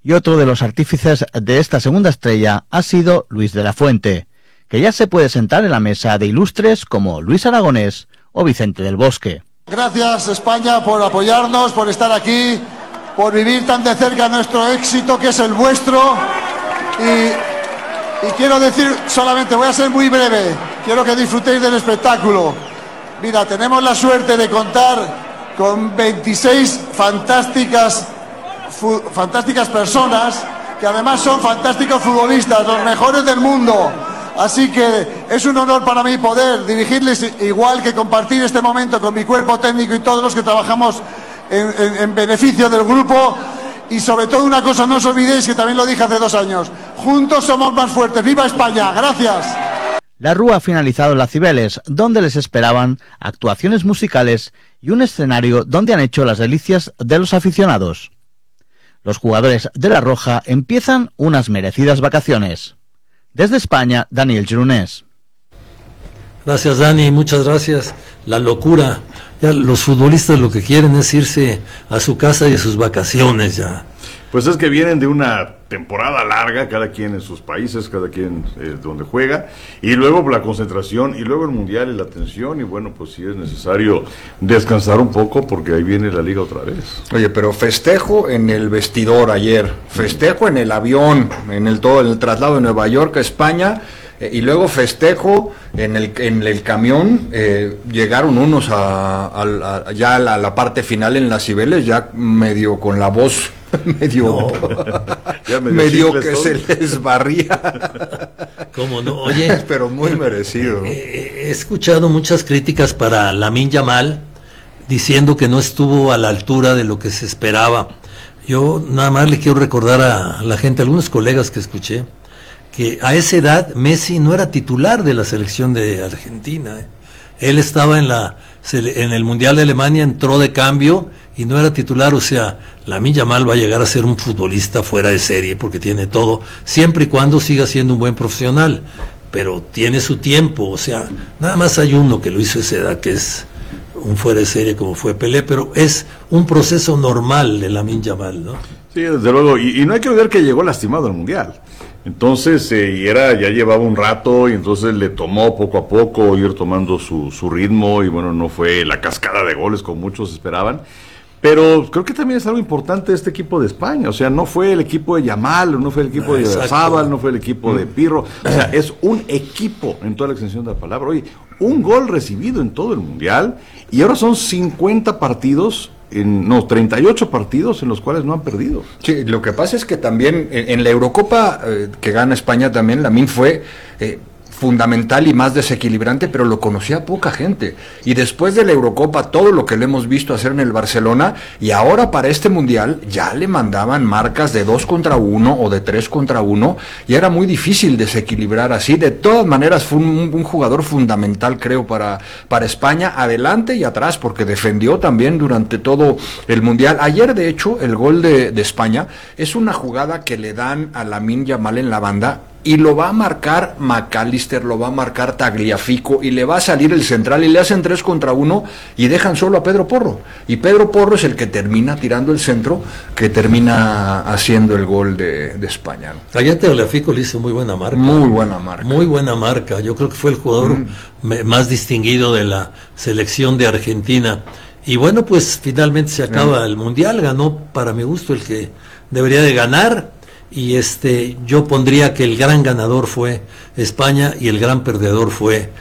Y otro de los artífices de esta segunda estrella ha sido Luis de la Fuente, que ya se puede sentar en la mesa de ilustres como Luis Aragonés o Vicente del Bosque. Gracias, España, por apoyarnos, por estar aquí, por vivir tan de cerca nuestro éxito, que es el vuestro. Y quiero decir solamente, voy a ser muy breve, quiero que disfrutéis del espectáculo. Mira, tenemos la suerte de contar con 26 fantásticas personas, que además son fantásticos futbolistas, los mejores del mundo. Así que es un honor para mí poder dirigirles, igual que compartir este momento con mi cuerpo técnico y todos los que trabajamos en beneficio del grupo. Y sobre todo una cosa, no os olvidéis, que también lo dije hace 2 años, juntos somos más fuertes. ¡Viva España! ¡Gracias! La Rúa ha finalizado en la Cibeles, donde les esperaban actuaciones musicales y un escenario donde han hecho las delicias de los aficionados. Los jugadores de La Roja empiezan unas merecidas vacaciones. Desde España, Daniel Gironés. Gracias, Dani, muchas gracias. La locura. Ya los futbolistas lo que quieren es irse a su casa y a sus vacaciones ya. Pues es que vienen de una temporada larga, cada quien en sus países, cada quien donde juega, y luego la concentración, y luego el mundial y la tensión, y bueno, pues sí es necesario descansar un poco porque ahí viene la liga otra vez. Oye, pero festejo en el vestidor ayer, festejo en el avión, en el traslado de Nueva York a España, y luego festejo en el camión. Llegaron unos ya a la parte final en las Cibeles, ya medio con la voz medio que se les barría. ¿Cómo no? Oye, pero muy merecido. He escuchado muchas críticas para Lamine Yamal, diciendo que no estuvo a la altura de lo que se esperaba. Yo nada más le quiero recordar a la gente, a algunos colegas que escuché, que a esa edad Messi no era titular de la selección de Argentina. Él estaba en el Mundial de Alemania, entró de cambio y no era titular. O sea, Lamine Yamal va a llegar a ser un futbolista fuera de serie porque tiene todo, siempre y cuando siga siendo un buen profesional, pero tiene su tiempo. O sea, nada más hay uno que lo hizo a esa edad, que es un fuera de serie como fue Pelé, pero es un proceso normal de Lamine Yamal, ¿no? Sí, desde luego, y no hay que olvidar que llegó lastimado al Mundial. Entonces, ya llevaba un rato, y entonces le tomó poco a poco ir tomando su ritmo, y bueno, no fue la cascada de goles como muchos esperaban, pero creo que también es algo importante este equipo de España. O sea, no fue el equipo de Yamal, no fue el equipo de Zabal, no fue el equipo de Pirro, o sea, es un equipo en toda la extensión de la palabra. Oye, un gol recibido en todo el Mundial, y ahora son 50 partidos, 38 partidos en los cuales no han perdido. Sí, lo que pasa es que también en la Eurocopa que gana España también, Lamine fue fundamental y más desequilibrante, pero lo conocía poca gente. Y después de la Eurocopa, todo lo que le hemos visto hacer en el Barcelona, y ahora para este Mundial, ya le mandaban marcas de 2 contra 1 o de 3 contra 1, y era muy difícil desequilibrar así. De todas maneras, fue un jugador fundamental, creo, para España, adelante y atrás, porque defendió también durante todo el Mundial. Ayer, de hecho, el gol de España es una jugada que le dan a Lamine Yamal en la banda, y lo va a marcar McAllister, lo va a marcar Tagliafico, y le va a salir el central, y le hacen 3 contra 1, y dejan solo a Pedro Porro, y Pedro Porro es el que termina tirando el centro, que termina haciendo el gol de España, ¿no? Ayer Tagliafico le hizo muy buena marca. Muy buena marca. Muy buena marca, yo creo que fue el jugador más distinguido de la selección de Argentina. Y bueno, pues finalmente se acaba el Mundial, ganó para mi gusto el que debería de ganar. Y yo pondría que el gran ganador fue España y el gran perdedor fue